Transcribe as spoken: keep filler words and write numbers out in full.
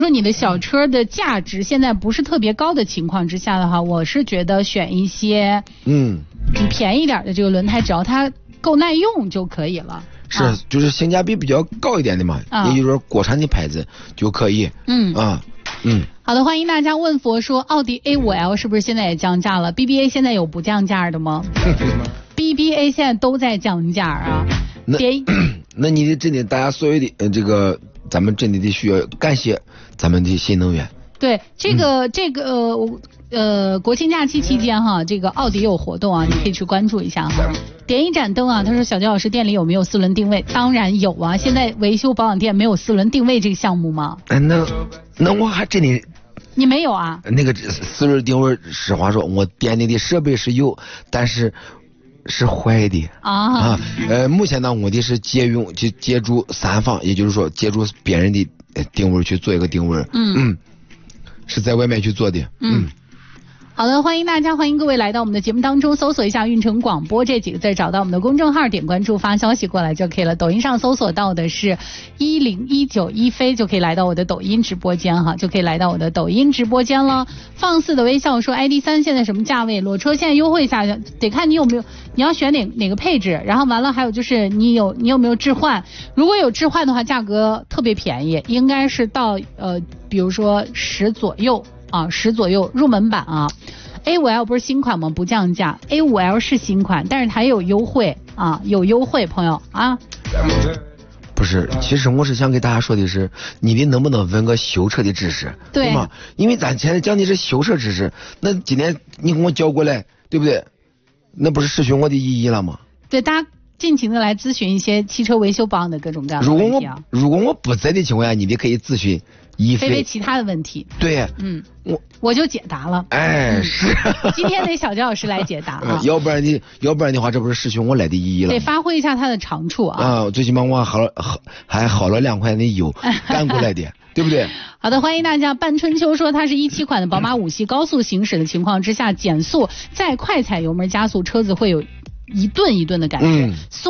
说你的小车的价值现在不是特别高的情况之下的话，我是觉得选一些嗯便宜点的这个轮胎，只要它够耐用就可以了。 是，啊、就是性价比比较高一点的嘛，啊、也就是说国产的牌子就可以。嗯啊嗯。好的，欢迎大家问佛说，奥迪 A 五 L 是不是现在也降价了 ？B B A 现在有不降价的吗？B B A 现在都在降价啊。 那那你的真的，大家所有的呃这个。咱们真的得需要感谢咱们的新能源。 对，这个、嗯、这个呃呃国庆假期期间哈，这个奥迪有活动啊，你可以去关注一下哈。点一盏灯啊，他说小焦老师店里有没有四轮定位？当然有啊，现在维修保养店没有四轮定位这个项目吗？ 哎，那那我还真的。 你没有啊？ 那个四轮定位，实话说，我店里的设备是有，但是。是坏的 啊, 啊，呃，目前呢，我的是借用就借助三方，也就是说借助别人的定位去做一个定位，嗯嗯，是在外面去做的，嗯。嗯好的，欢迎大家，欢迎各位来到我们的节目当中，搜索一下运城广播这几个字，找到我们的公众号，点关注发消息过来就可以了。抖音上搜索到的是一零一九一飞，就可以来到我的抖音直播间哈，就可以来到我的抖音直播间了。放肆的微笑说 I D 三现在什么价位？裸车现在优惠下得看你有没有，你要选哪哪个配置，然后完了还有就是你有你有没有置换，如果有置换的话价格特别便宜，应该是到呃比如说十左右啊，十左右入门版啊。A 五 L 不是新款吗？不降价。A 五 L 是新款，但是它也有优惠啊，有优惠，朋友啊。 不是，其实我是想给大家说的是，你的能不能问个修车的知识， 对, 对吗？因为咱现在讲的是修车知识，那今天你给我叫过来，对不对？那不是失去我的意义了吗？ 对，大家尽情的来咨询一些汽车维修保养的各种各样的问题啊。 如果我如果我不在的情况下，你也可以咨询。 菲菲其他的问题， 对， 嗯，我我就解答了， 哎，嗯、是， 今天得小焦老师来解答啊， 要不然你要不然的话，这不是失去我来的意义了， 得发挥一下他的长处啊， 啊，最起码我好了还好了两块的油赶过来的，对不对？ 好的，欢迎大家。半春秋说，它是一七款的宝马五系，高速行驶的情况之下，减速再快踩油门加速，车子会有一顿一顿的感觉。嗯